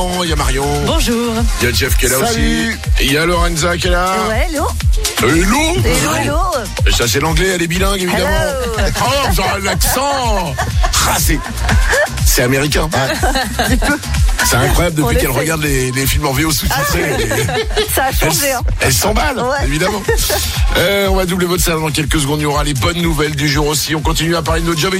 Il y a Marion. Bonjour. Il y a Jeff qui est là aussi. Il y a Lorenza qui est là. Ouais, hello. Hello. Ça c'est l'anglais, elle est bilingue évidemment. Hello. Oh, vous aurez l'accent. Ah, c'est américain. C'est incroyable depuis qu'elle regarde les films en VO sous-titrés. Ça a changé. Elle s'emballe, évidemment. On va doubler votre salaire dans quelques secondes. Il y aura les bonnes nouvelles du jour aussi. On continue à parler de notre job.